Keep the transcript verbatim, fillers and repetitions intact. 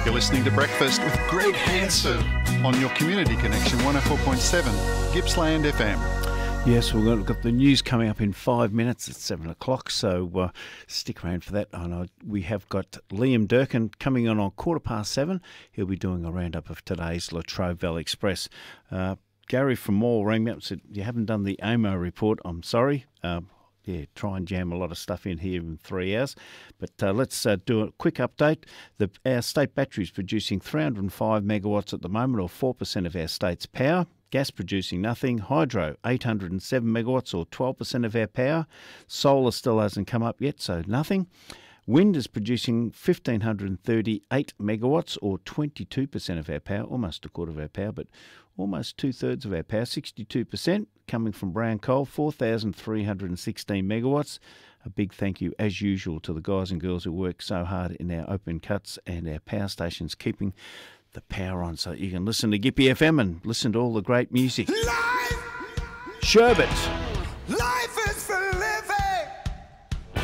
You're listening to Breakfast with Greg Hanson on your Community Connection one oh four point seven, Gippsland F M. Yes, we've got, got the news coming up in five minutes at seven o'clock, so uh, stick around for that. I know we have got Liam Durkin coming on on quarter past seven. He'll be doing a roundup of today's Latrobe Valley Express. Uh, Gary from Mall rang me up and said, you haven't done the A M O report. I'm sorry. Um, Yeah, try and jam a lot of stuff in here in three hours. But uh, let's uh, do a quick update. The, our state battery is producing three hundred five megawatts at the moment, or four percent of our state's power. Gas producing nothing. Hydro, eight hundred seven megawatts, or twelve percent of our power. Solar still hasn't come up yet, so nothing. Wind is producing one thousand five hundred thirty-eight megawatts, or twenty-two percent of our power, almost a quarter of our power, but almost two-thirds of our power, sixty-two percent, coming from brown coal, four thousand three hundred sixteen megawatts. A big thank you, as usual, to the guys and girls who work so hard in our open cuts and our power stations, keeping the power on so you can listen to Gippy F M and listen to all the great music. Life, Sherbet. life is full